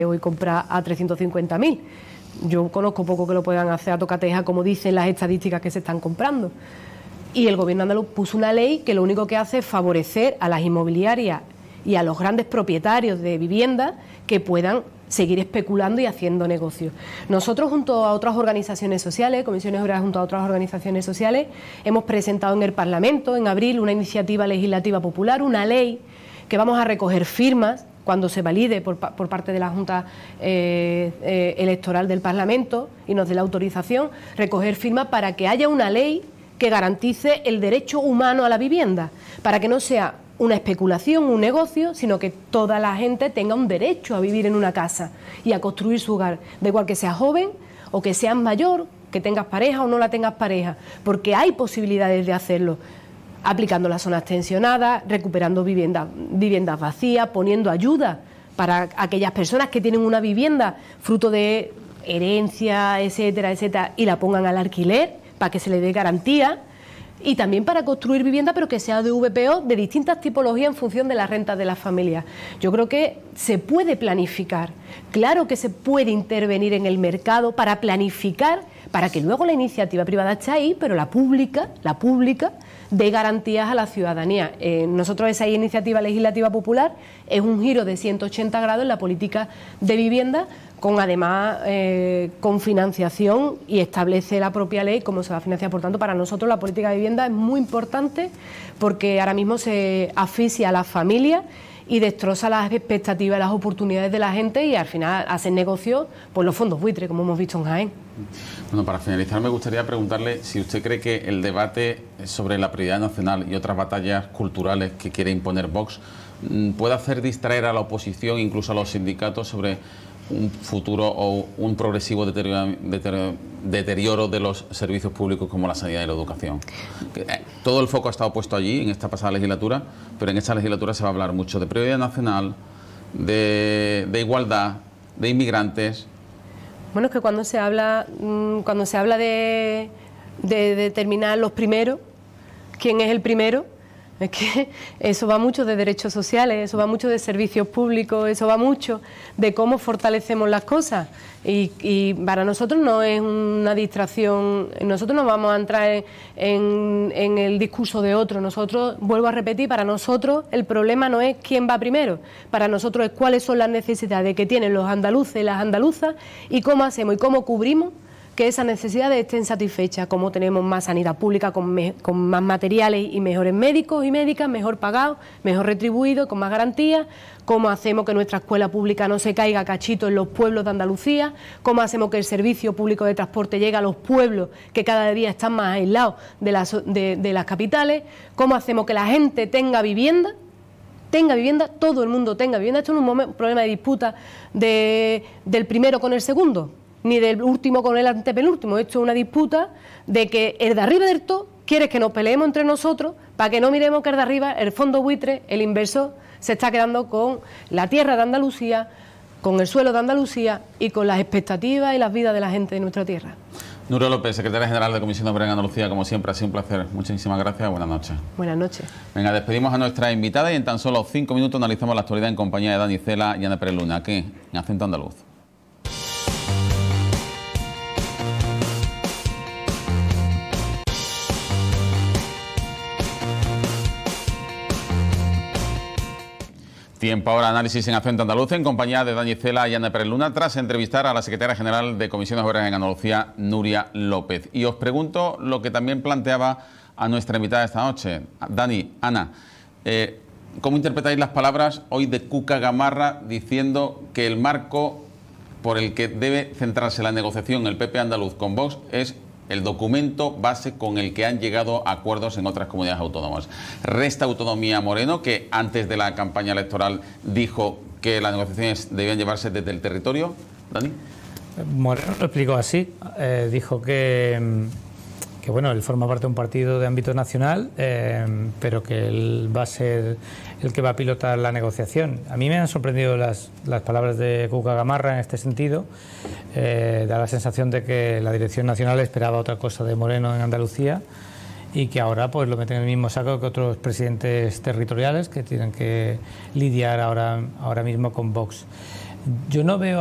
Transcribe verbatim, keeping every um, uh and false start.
hoy comprar a trescientos cincuenta mil. Yo conozco poco que lo puedan hacer a tocateja, como dicen las estadísticas que se están comprando. Y el gobierno andaluz puso una ley que lo único que hace es favorecer a las inmobiliarias y a los grandes propietarios de viviendas que puedan seguir especulando y haciendo negocios. Nosotros, junto a otras organizaciones sociales, Comisiones Obreras junto a otras organizaciones sociales, hemos presentado en el Parlamento en abril una iniciativa legislativa popular, una ley que vamos a recoger firmas cuando se valide por, por parte de la Junta eh, eh, Electoral del Parlamento y nos dé la autorización, recoger firmas para que haya una ley que garantice el derecho humano a la vivienda, para que no sea una especulación, un negocio, sino que toda la gente tenga un derecho a vivir en una casa y a construir su hogar, da igual que seas joven o que seas mayor, que tengas pareja o no la tengas pareja, porque hay posibilidades de hacerlo, aplicando las zonas tensionadas, recuperando viviendas, viviendas vacías, poniendo ayuda para aquellas personas que tienen una vivienda fruto de herencia, etcétera, etcétera, y la pongan al alquiler para que se le dé garantía, y también para construir vivienda, pero que sea de V P O de distintas tipologías en función de las rentas de las familias. Yo creo que se puede planificar, claro que se puede intervenir en el mercado para planificar, para que luego la iniciativa privada esté ahí, pero la pública, la pública, dé garantías a la ciudadanía. Eh, nosotros esa iniciativa legislativa popular es un giro de ciento ochenta grados en la política de vivienda, con además eh, con financiación, y establece la propia ley cómo se va a financiar. Por tanto, para nosotros la política de vivienda es muy importante porque ahora mismo se asfixia a las familias y destroza las expectativas, las oportunidades de la gente, y al final hacen negocio por los fondos buitre, como hemos visto en Jaén. Bueno, para finalizar me gustaría preguntarle si usted cree que el debate sobre la prioridad nacional y otras batallas culturales que quiere imponer Vox puede hacer distraer a la oposición, incluso a los sindicatos, sobre un futuro o un progresivo deterioro, deterioro, deterioro de los servicios públicos como la sanidad y la educación. Todo el foco ha estado puesto allí en esta pasada legislatura, pero en esta legislatura se va a hablar mucho de prioridad nacional, de, de igualdad, de inmigrantes. Bueno, es que cuando se habla, cuando se habla de, de determinar los primeros, quién es el primero, es que eso va mucho de derechos sociales, eso va mucho de servicios públicos, eso va mucho de cómo fortalecemos las cosas. Y, y para nosotros no es una distracción, nosotros no vamos a entrar en, en, en el discurso de otro. Nosotros, vuelvo a repetir, para nosotros el problema no es quién va primero, para nosotros es cuáles son las necesidades que tienen los andaluces y las andaluzas y cómo hacemos y cómo cubrimos que esas necesidades estén satisfechas, como tenemos más sanidad pública, con, me, con más materiales y mejores médicos y médicas, mejor pagados, mejor retribuidos, con más garantías, cómo hacemos que nuestra escuela pública no se caiga cachito en los pueblos de Andalucía, cómo hacemos que el servicio público de transporte llegue a los pueblos que cada día están más aislados de las, de, de las capitales, cómo hacemos que la gente tenga vivienda, tenga vivienda, todo el mundo tenga vivienda. Esto no es un momento, problema de disputa de, del primero con el segundo, ni del último con el antepenúltimo. Esto es una disputa de que el de arriba del todo quiere que nos peleemos entre nosotros para que no miremos que el de arriba, el fondo buitre, el inversor, se está quedando con la tierra de Andalucía, con el suelo de Andalucía y con las expectativas y las vidas de la gente de nuestra tierra. Nuria López, secretaria general de Comisión Obrera en Andalucía, como siempre, ha sido un placer. Muchísimas gracias, buenas noches. Buenas noches. Venga, despedimos a nuestra invitada y en tan solo cinco minutos analizamos la actualidad en compañía de Dani Cela y Ana Pérez Luna, aquí en Acento Andaluz. Tiempo ahora análisis en Acento Andaluz en compañía de Dani Cela y Ana Pérez Luna, tras entrevistar a la secretaria general de Comisiones Obreras en Andalucía, Nuria López. Y os pregunto lo que también planteaba a nuestra invitada esta noche. Dani, Ana, eh, ¿cómo interpretáis las palabras hoy de Cuca Gamarra diciendo que el marco por el que debe centrarse la negociación el P P andaluz con Vox es el documento base con el que han llegado a acuerdos en otras comunidades autónomas? ¿Resta autonomía a Moreno, que antes de la campaña electoral dijo que las negociaciones debían llevarse desde el territorio? Dani. Moreno lo explicó así, eh, dijo que, que bueno, él forma parte de un partido de ámbito nacional, eh, pero que él va a ser el que va a pilotar la negociación. A mí me han sorprendido las, las palabras de Cuca Gamarra en este sentido. Eh, da la sensación de que la dirección nacional esperaba otra cosa de Moreno en Andalucía y que ahora pues lo meten en el mismo saco que otros presidentes territoriales que tienen que lidiar ahora, ahora mismo con Vox. Yo no veo